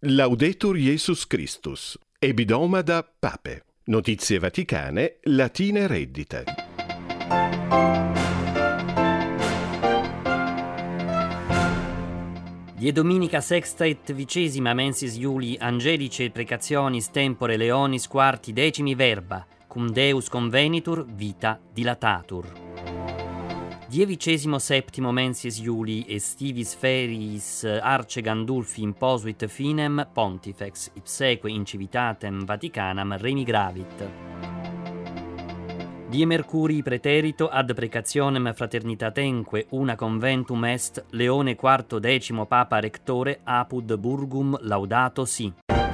Laudetur Jesus Christus. Ebidomada Pape. Notizie vaticane, latine reddite. Die dominica sexta et vicesima mensis Iuli angelice precationis tempore leonis quarti decimi verba, cum Deus convenitur vita dilatatur. Die vicesimo septimo mensis Iuli estivis feriis Arce Gandulfi imposuit finem pontifex ipseque in civitatem Vaticanam remigravit. Die Mercurii preterito ad precationem fraternitatenque una conventum est Leone IV decimo Papa Rectore apud Burgum laudato si.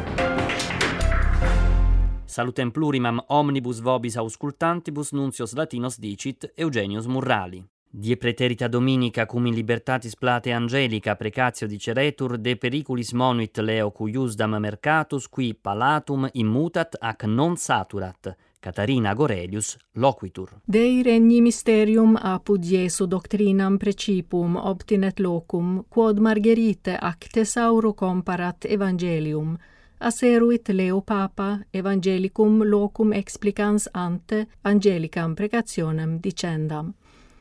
Salutem plurimam omnibus vobis auscultantibus nuncios Latinos dicit Eugenius Murrali. Die preterita dominica cum in libertatis plate angelica precatio diceretur de periculis monuit Leo cuiusdam mercatus qui palatum immutat ac non saturat. Catarina Gorelius loquitur. Dei regni mysterium apud Iesu doctrinam precipum obtinet locum, quod Margherite ac thesauro comparat evangelium, aseruit Leo Papa evangelicum locum explicans ante angelicam precationem dicendam.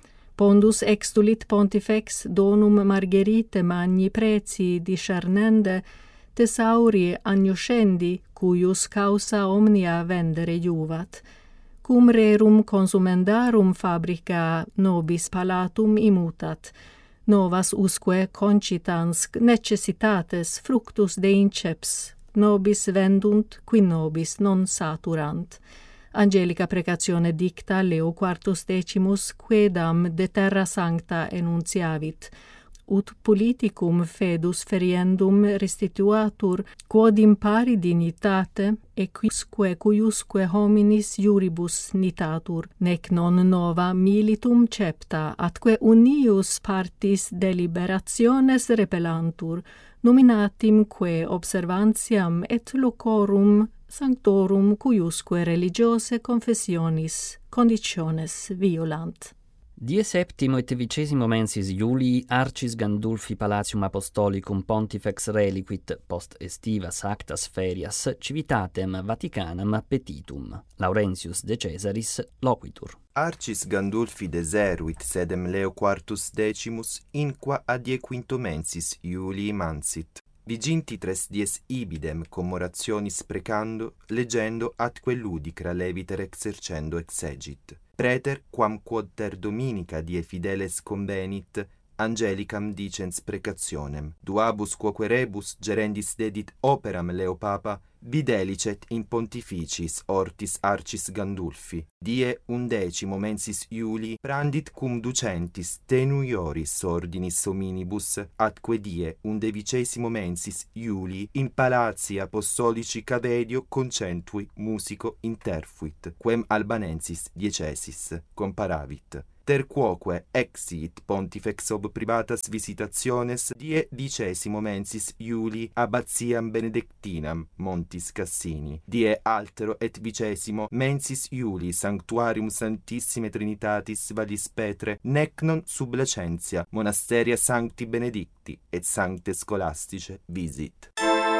Pondus extulit pontifex donum Margherite magni preci discernende, thesauri agnoscendi, cuius causa omnia vendere iuvat, cum rerum consumendarum fabrica nobis palatum immutat, novas usque concitans necessitates fructus de inceps, nobis vendunt, qui nobis non saturant. Angelica precatione dicta Leo IV decimus quedam de terra sancta enunciavit, ut politicum fedus feriendum restituatur, quod impari dignitate, e quisque cuiusque hominis iuribus nitatur, nec non nova militum cepta, atque unius partis deliberationes repellantur, nominatim quae observantiam et locorum sanctorum cuiusque religiose confessionis conditiones violant. Die septimo et vicesimo mensis Iulii Arcis Gandulfi Palatium Apostolicum Pontifex reliquit post estivas actas ferias civitatem Vaticanam petitum. Laurentius de Caesaris loquitur. Arcis Gandulfi deseruit sedem Leo IV decimus inqua adie quinto mensis Iulii mansit. Viginti 3 dies ibidem commemorationis precando, leggendo atque ludicra leviter exercendo exegit. Preter, quam quod ter dominica die fideles convenit, angelicam dicens precationem. Duabus quoque rebus gerendis dedit operam Leo Papa, videlicet in pontificis ortis Arcis Gandulfi. Die 11 mensis Iuli prandit cum ducentis tenuioris ordinis hominibus, atque die 11 mensis Iuli in palazzi apostolici Cavedio concentui musico interfuit, quem albanensis diecesis comparavit. Ter quoque exit pontifex ob privatas visitationes die 10 mensis Iuli abbatiam benedictinam Montis Cassini, die altero et 20 mensis Iuli sanctuarium Santissime Trinitatis Vallis Petre nec non sub Lacentia monasteria Sancti Benedicti et Sancte Scholastice visit.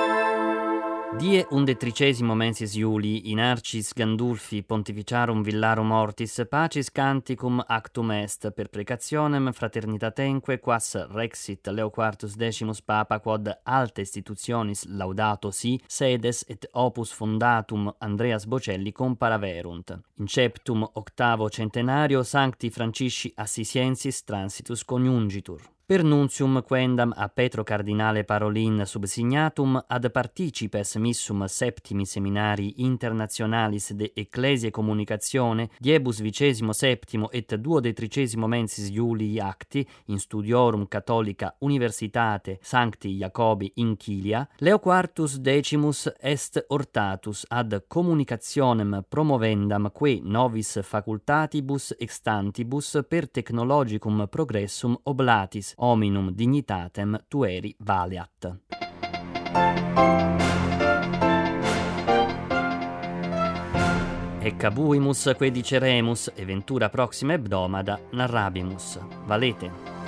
Die 11 mensis Iulii in Arcis Gandulfi Pontificarum Villarum Ortis pacis canticum actum est per precationem fraternitatenque quas rexit Leo IV decimus Papa quod alte institutionis laudato si sedes et opus fondatum Andreas Bocelli comparaverunt. Inceptum octavo centenario Sancti Francisci Assisiensis transitus coniungitur. Per nuntium quendam a Petro Cardinale Parolin subsignatum ad participes missum septimi seminari internationalis de Ecclesia Communicatione diebus 27 et 12 mensis Iulii acti in studiorum Catholica Universitate Sancti Jacobi in Chilia, Leo IV decimus est ortatus ad communicationem promovendam quae novis facultatibus extantibus per technologicum progressum oblatis hominum dignitatem tueri valeat. Ec abuimus quae diceremus, e ventura proxima hebdomada narrabimus. Valete.